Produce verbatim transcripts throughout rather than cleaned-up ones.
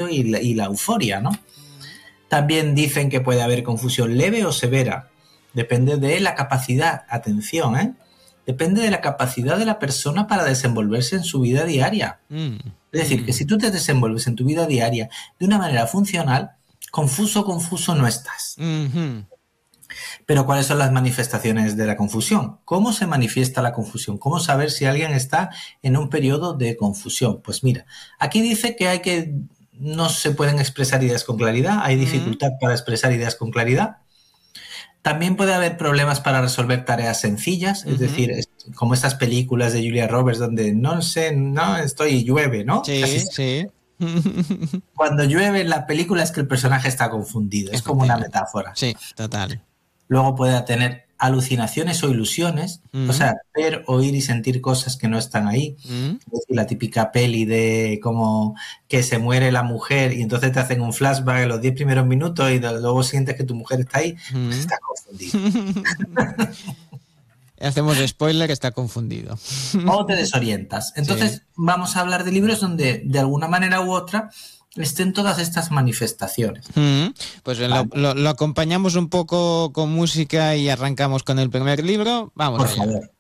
y la, y la euforia, ¿no? También dicen que puede haber confusión leve o severa. Depende de la capacidad, atención, ¿eh? Depende de la capacidad de la persona para desenvolverse en su vida diaria. Mm. Es decir, que si tú te desenvuelves en tu vida diaria de una manera funcional, confuso, confuso no estás. Mm-hmm. Pero ¿cuáles son las manifestaciones de la confusión? ¿Cómo se manifiesta la confusión? ¿Cómo saber si alguien está en un periodo de confusión? Pues mira, aquí dice que hay que no se pueden expresar ideas con claridad, hay dificultad mm. para expresar ideas con claridad. También puede haber problemas para resolver tareas sencillas, uh-huh. es decir, es como estas películas de Julia Roberts donde no sé, no estoy y llueve, ¿no? Sí, Casi sí. Cuando llueve en la película es que el personaje está confundido, es como una metáfora. Sí, total. Luego puede tener alucinaciones o ilusiones, uh-huh. o sea, ver, oír y sentir cosas que no están ahí. Uh-huh. Es decir, la típica peli de como que se muere la mujer y entonces te hacen un flashback en los diez primeros minutos y luego sientes que tu mujer está ahí, uh-huh. pues estás confundido. Hacemos spoiler que está confundido. O te desorientas. Entonces sí. vamos a hablar de libros donde de alguna manera u otra estén todas estas manifestaciones. Mm, pues vale. lo, lo, lo acompañamos un poco con música y arrancamos con el primer libro. Vamos Por allá. favor.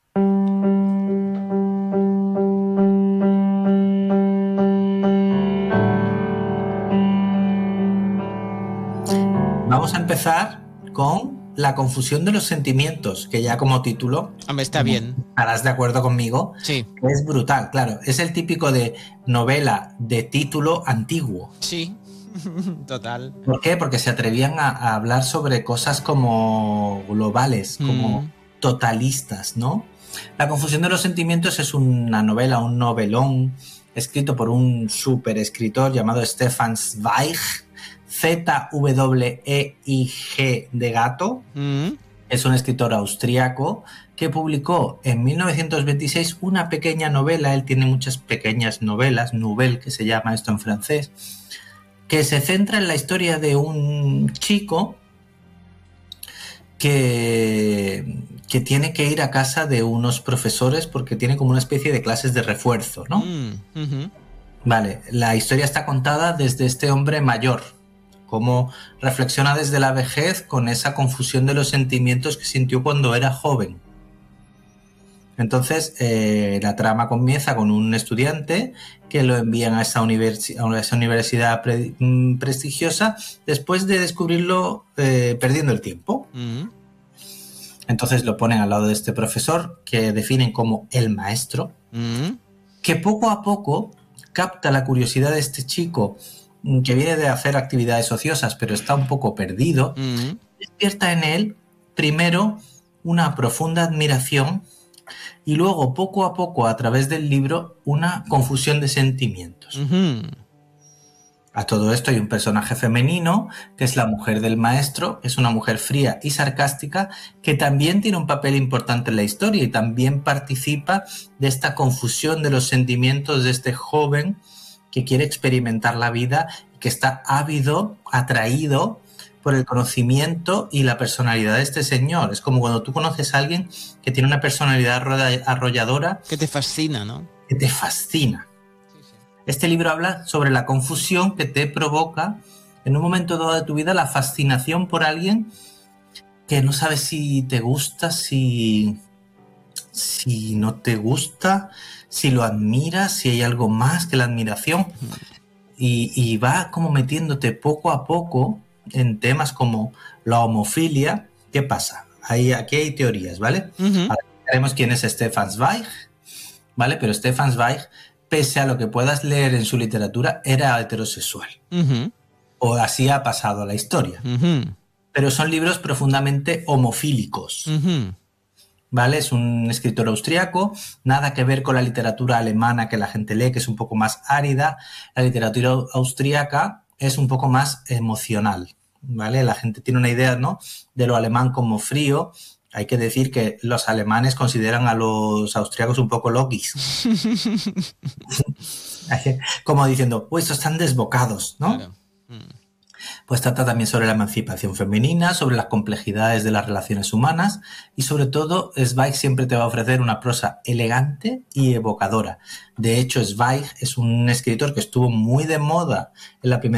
Vamos a empezar con La confusión de los sentimientos, que ya como título... Hombre, está bien. Estarás de acuerdo conmigo. Sí. Es brutal, claro. Es el típico de novela de título antiguo. Sí, total. ¿Por qué? Porque se atrevían a, a hablar sobre cosas como globales, como mm. totalistas, ¿no? La confusión de los sentimientos es una novela, un novelón, escrito por un súper escritor llamado Stefan Zweig, Z W E I G de gato. Mm. Es un escritor austriaco que publicó en mil novecientos veintiséis una pequeña novela. Él tiene muchas pequeñas novelas, nouvelle que se llama esto en francés, que se centra en la historia de un chico que, que tiene que ir a casa de unos profesores porque tiene como una especie de clases de refuerzo, ¿no? Mm. Uh-huh. Vale, la historia está contada desde este hombre mayor, cómo reflexiona desde la vejez con esa confusión de los sentimientos que sintió cuando era joven. Entonces, eh, la trama comienza con un estudiante que lo envían a esa, universi- a esa universidad pre- prestigiosa después de descubrirlo eh, perdiendo el tiempo. Uh-huh. Entonces lo ponen al lado de este profesor que definen como el maestro, uh-huh. que poco a poco capta la curiosidad de este chico que viene de hacer actividades ociosas pero está un poco perdido, uh-huh. despierta en él primero una profunda admiración y luego poco a poco a través del libro una confusión de sentimientos. Uh-huh. A todo esto hay un personaje femenino que es la mujer del maestro, es una mujer fría y sarcástica que también tiene un papel importante en la historia y también participa de esta confusión de los sentimientos de este joven que quiere experimentar la vida y que está ávido, atraído por el conocimiento y la personalidad de este señor. Es como cuando tú conoces a alguien que tiene una personalidad arrolladora. Que te fascina, ¿no? Que te fascina. Sí, sí. Este libro habla sobre la confusión que te provoca en un momento dado de tu vida la fascinación por alguien que no sabes si te gusta, si, si no te gusta, si lo admiras, si hay algo más que la admiración. Y, y va como metiéndote poco a poco en temas como la homofilia. ¿Qué pasa? Ahí, aquí hay teorías, ¿vale? Uh-huh. Ahora veremos quién es Stefan Zweig, ¿vale? Pero Stefan Zweig, pese a lo que puedas leer en su literatura, era heterosexual. Uh-huh. O así ha pasado la historia. Uh-huh. Pero son libros profundamente homofílicos. Uh-huh. ¿Vale? Es un escritor austriaco, nada que ver con la literatura alemana que la gente lee, que es un poco más árida. La literatura austriaca es un poco más emocional, ¿vale? La gente tiene una idea, ¿no?, de lo alemán como frío. Hay que decir que los alemanes consideran a los austriacos un poco loquis. Como diciendo, uy, estos están desbocados, ¿no? Claro. Mm. Pues trata también sobre la emancipación femenina, sobre las complejidades de las relaciones humanas y sobre todo Zweig siempre te va a ofrecer una prosa elegante y evocadora. De hecho, Zweig es un escritor que estuvo muy de moda en la primera